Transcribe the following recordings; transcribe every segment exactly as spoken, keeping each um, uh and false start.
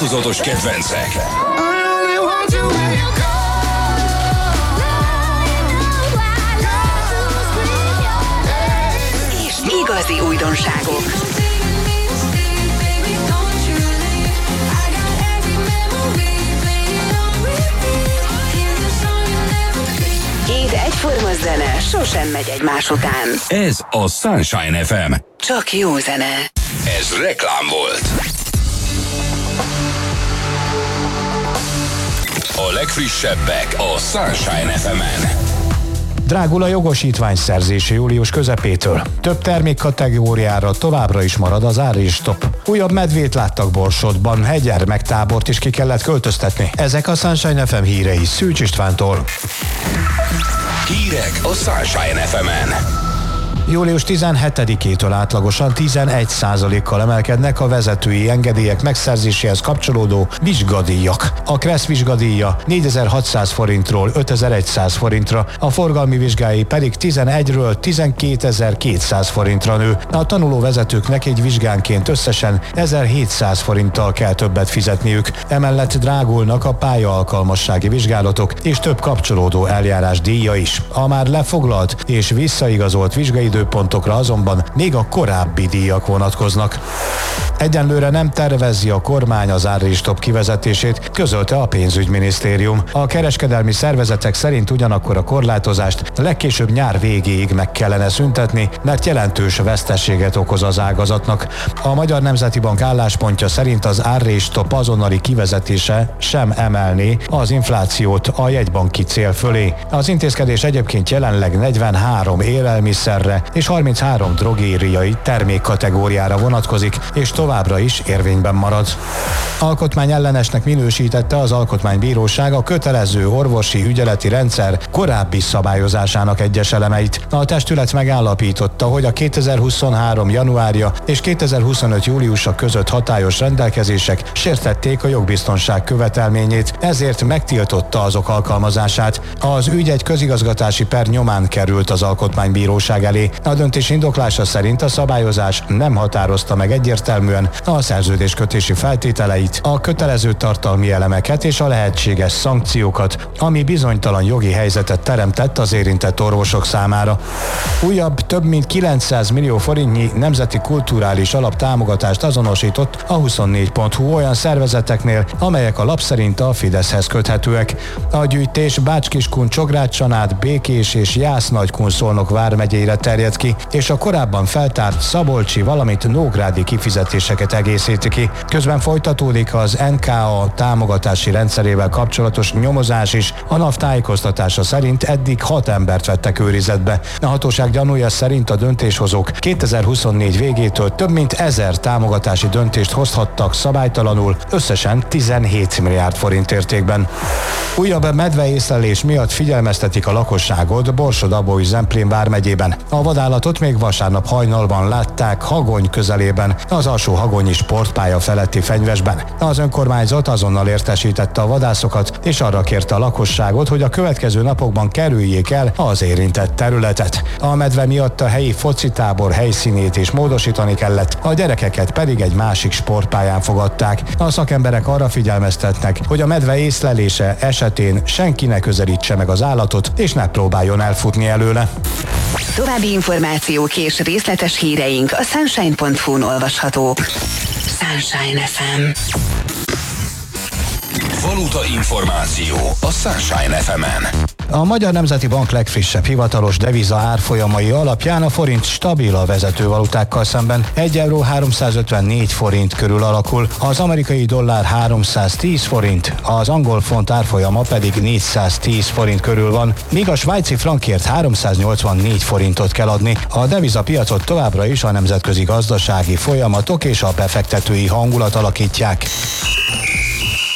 változatos kedvencek. És igazi újdonságok. Két egyforma zene sosem megy egymás után. Ez a Sunshine ef em. Csak jó zene. Ez reklám volt. A legfrissebbek a Sunshine ef emen. Drágul a jogosítvány szerzése július közepétől. Több termékkategóriára továbbra is marad az áristop. Újabb medvét láttak Borsodban, hegygyermektábort is ki kellett költöztetni. Ezek a Sunshine ef em hírei Szűcs Istvántól. Hírek a Sunshine ef emen. július tizenhetedikétől átlagosan tizenegy százalékkal emelkednek a vezetői engedélyek megszerzéséhez kapcsolódó vizsgadíjak. A Kressz vizsgadíja négyezer-hatszáz forintról ötezer-száz forintra, a forgalmi vizsgái pedig tizenegyről tizenkétezer-kétszáz forintra nő. A tanulóvezetőknek egy vizsgánként összesen ezerhétszáz forinttal kell többet fizetniük. Emellett drágulnak a pályaalkalmassági vizsgálatok és több kapcsolódó eljárás díja is. A már lefoglalt és visszaigazolt vizsgai időpontokra azonban még a korábbi díjak vonatkoznak. Egyenlőre nem tervezi a kormány az áristop kivezetését, közölte a pénzügyminisztérium. A kereskedelmi szervezetek szerint ugyanakkor a korlátozást legkésőbb nyár végéig meg kellene szüntetni, mert jelentős veszteséget okoz az ágazatnak. A Magyar Nemzeti Bank álláspontja szerint az áristop azonnali kivezetése sem emelné az inflációt a jegybanki cél fölé. Az intézkedés egyébként jelenleg negyvenhárom élelmiszerre és harminchárom drogériai termékkategóriára vonatkozik, és továbbra is érvényben marad. Alkotmányellenesnek minősítette az Alkotmánybíróság a kötelező orvosi ügyeleti rendszer korábbi szabályozásának egyes elemeit. A testület megállapította, hogy a kétezer-huszonhárom januárja és kétezer-huszonöt júliusa között hatályos rendelkezések sértették a jogbiztonság követelményét, ezért megtiltotta azok alkalmazását. Az ügy egy közigazgatási per nyomán került az Alkotmánybíróság elé. A döntés indoklása szerint a szabályozás nem határozta meg egyértelműen a szerződéskötési feltételeit, a kötelező tartalmi elemeket és a lehetséges szankciókat, ami bizonytalan jogi helyzetet teremtett az érintett orvosok számára. Újabb több mint kilencszáz millió forintnyi nemzeti kulturális alaptámogatást azonosított a huszonnégy pont hu olyan szervezeteknél, amelyek a lap szerint a Fideszhez köthetőek. A gyűjtés Bács-Kiskun, Csográd-Csanád, Békés és Jász-Nagykun-Szolnok vármegyére terjed ki, és a korábban feltárt szabolcsi, valamint nógrádi kifizetéseket egészíti ki. Közben folytatódik az en ká á támogatási rendszerével kapcsolatos nyomozás is. A NAV tájékoztatása szerint eddig hat embert vettek őrizetbe. A hatóság gyanúja szerint a döntéshozók kétezer-huszonnégy végétől több mint ezer támogatási döntést hozhattak szabálytalanul, összesen tizenhét milliárd forint értékben. Újabb medveészlelés miatt figyelmeztetik a lakosságot Borsod-Abaúj-Zemplén vármegyében. A vadállatot még vasárnap hajnalban látták Hagony közelében, az alsó hagonyi sportpálya feletti fenyvesben. Az önkormányzat azonnal értesítette a vadászokat, és arra kérte a lakosságot, hogy a következő napokban kerüljék el az érintett területet. A medve miatt a helyi focitábor helyszínét is módosítani kellett, a gyerekeket pedig egy másik sportpályán fogadták. A szakemberek arra figyelmeztetnek, hogy a medve észlelése esetén senki ne közelítse meg az állatot, és ne próbáljon elfutni előle. További információk és részletes híreink a sunshine pont hu-n olvashatók. Sunshine ef em. Valuta információ a Sunshine ef emen. A Magyar Nemzeti Bank legfrissebb hivatalos deviza árfolyamai alapján a forint stabil a vezető valutákkal szemben. egy euró háromszázötvennégy forint körül alakul, az amerikai dollár háromszáztíz forint, az angol font árfolyama pedig négyszáztíz forint körül van, míg a svájci frankért háromszáznyolcvannégy forintot kell adni. A devizapiacot továbbra is a nemzetközi gazdasági folyamatok és a befektetői hangulat alakítják.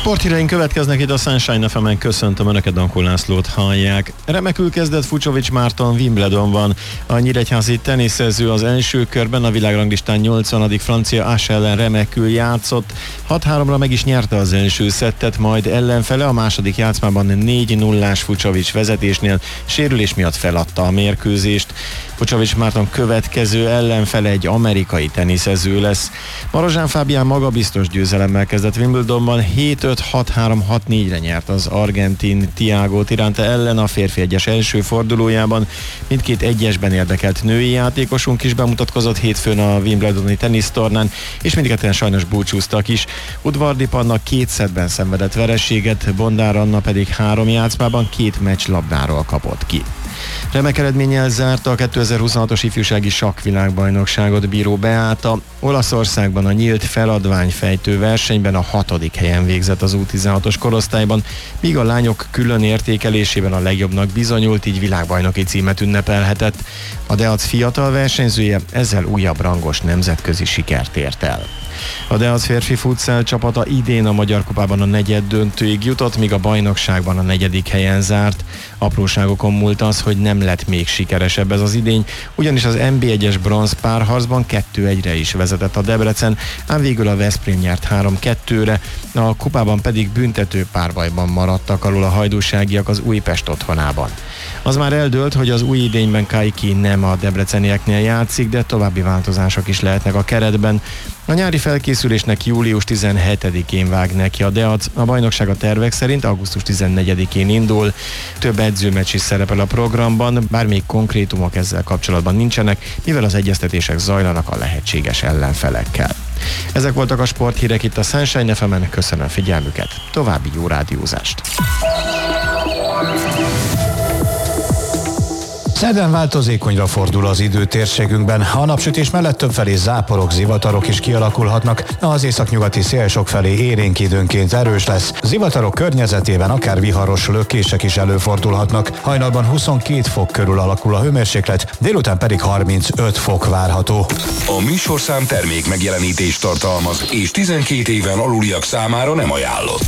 Sporthíreink következnek itt a Sunshine ef emen, köszöntöm Önöket, Dankó Lászlót hallják. Remekül kezdett Fucsovics Márton Wimbledonban. A nyíregyházi teniszező az első körben a világranglistán nyolcvanadik francia Ás ellen remekül játszott. hat háromra meg is nyerte az első szettet, majd ellenfele a második játszmában négy nullás Fucsovics vezetésnél sérülés miatt feladta a mérkőzést. Fucsovics Márton következő ellenfele egy amerikai teniszező lesz. Marozsán Fábián magabiztos győzelemmel kezdett Wimbledonban, hét öt hat három hat négyre nyert az argentin Thiago Tirante ellen a férfi egyes első fordulójában. Mindkét egyesben érdekelt női játékosunk is bemutatkozott hétfőn a Wimbledoni tenisztornán, és mindketten sajnos búcsúztak is. Udvardi Panna két szettben szenvedett vereséget, Bondár Anna pedig három játszmában két meccs labdáról kapott ki. Remek eredménnyel zárta a kétezer-huszonhatos ifjúsági sakkvilágbajnokságot bíró Beáta. Olaszországban a nyílt feladványfejtő versenyben a hatodik helyen végzett az U tizenhatos korosztályban, míg a lányok külön értékelésében a legjobbnak bizonyult, így világbajnoki címet ünnepelhetett. A Deac fiatal versenyzője ezzel újabb rangos nemzetközi sikert ért el. A Deac férfi futsal csapata idén a Magyar Kupában a negyed döntőig jutott, míg a bajnokságban a negyedik helyen zárt. Apróságokon múlt az, hogy nem lett még sikeresebb ez az idény, ugyanis az en bé egyes bronz párharcban kettő egyre is vezetett a Debrecen, ám végül a Veszprém nyert három kettőre, a kupában pedig büntető párbajban maradtak alul a hajdúságiak az Újpest otthonában. Az már eldőlt, hogy az új idényben Kaiki nem a debrecenieknél játszik, de további változások is lehetnek a keretben. A nyári felkészülésnek július tizenhetedikén vág neki a Deac, a bajnokság a tervek szerint augusztus tizennegyedikén indul. Több edzőmeccs is szerepel a programban, bár még konkrétumok ezzel kapcsolatban nincsenek, mivel az egyeztetések zajlanak a lehetséges ellenfelekkel. Ezek voltak a sporthírek itt a Sunshine ef emen, köszönöm figyelmüket, további jó rádiózást! Szerdán változékonyra fordul az idő térségünkben. A napsütés mellett többfelé záporok, zivatarok is kialakulhatnak, az északnyugati szél sokfelé élénk időnként erős lesz. Zivatarok környezetében akár viharos lökések is előfordulhatnak. Hajnalban huszonkét fok körül alakul a hőmérséklet, délután pedig harmincöt fok várható. A műsorszám termék megjelenítést tartalmaz, és tizenkét éven aluliak számára nem ajánlott.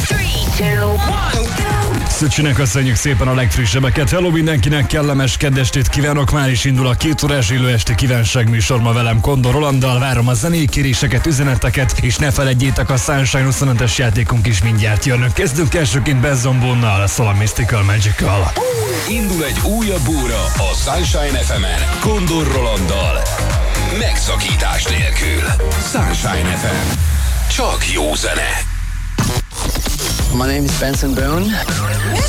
Szöcsinek köszönjük szépen a legfrissebbeket. Hello mindenkinek, kellemes kedvestét kívánok. Már is indul a két órás élő esti kívánság műsor ma velem, Kondor Rolanddal. Várom a zenei kéréseket, üzeneteket, és ne feledjétek, a Sunshine huszonötös játékunk is mindjárt jön. Kezdünk elsőként Bad Zombonnal, Soul Mystical Magical. Indul egy újabb óra a Sunshine ef emen, Kondor Rolanddal. Megszakítás nélkül. Sunshine ef em. Csak jó zene. My name is Benson Boone.